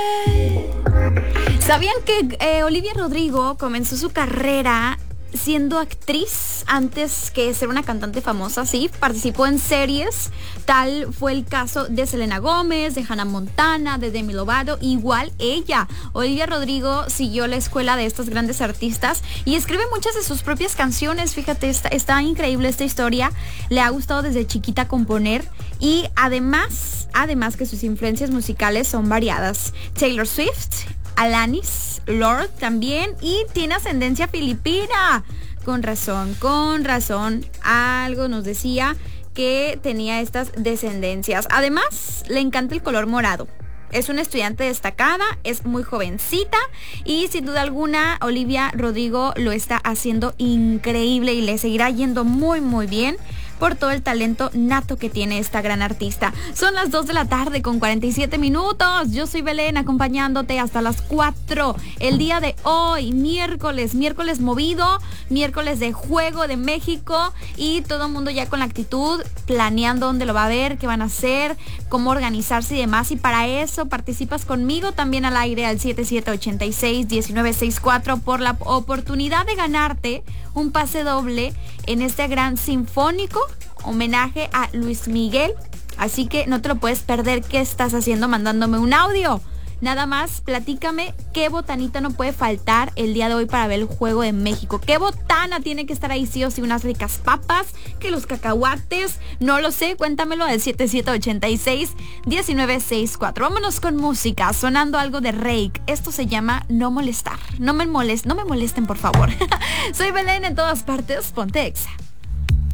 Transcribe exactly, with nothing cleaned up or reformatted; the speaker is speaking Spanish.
¿Sabían que eh, Olivia Rodrigo comenzó su carrera siendo actriz antes que ser una cantante famosa? Sí, participó en series. Tal fue el caso de Selena Gómez, de Hannah Montana, de Demi Lovato. Igual ella, Olivia Rodrigo, siguió la escuela de estos grandes artistas y escribe muchas de sus propias canciones. Fíjate, está, está increíble esta historia. Le ha gustado desde chiquita componer y además, además que sus influencias musicales son variadas. Taylor Swift, Alanis, Lorde también, y tiene ascendencia filipina. Con razón, con razón. Algo nos decía que tenía estas descendencias. Además, le encanta el color morado. Es una estudiante destacada, es muy jovencita y sin duda alguna Olivia Rodrigo lo está haciendo increíble y le seguirá yendo muy muy bien por todo el talento nato que tiene esta gran artista. Son las dos de la tarde con cuarenta y siete minutos. Yo soy Belén acompañándote hasta las cuatro. El día de hoy, miércoles, miércoles movido, miércoles de Juego de México y todo el mundo ya con la actitud, planeando dónde lo va a ver, qué van a hacer, cómo organizarse y demás. Y para eso participas conmigo también al aire al siete siete ocho seis, uno nueve seis cuatro por la oportunidad de ganarte un pase doble en este gran sinfónico homenaje a Luis Miguel. Así que no te lo puedes perder. ¿Qué estás haciendo mandándome un audio? Nada más, platícame qué botanita no puede faltar el día de hoy para ver el Juego de México. ¿Qué botana tiene que estar ahí sí o sí? Unas ricas papas, que los cacahuates, no lo sé, cuéntamelo al siete siete ocho seis, uno nueve seis cuatro. Vámonos con música, sonando algo de Rake. Esto se llama No Molestar. No me molest, no me molesten, por favor. Soy Belén en todas partes, ponte Exa.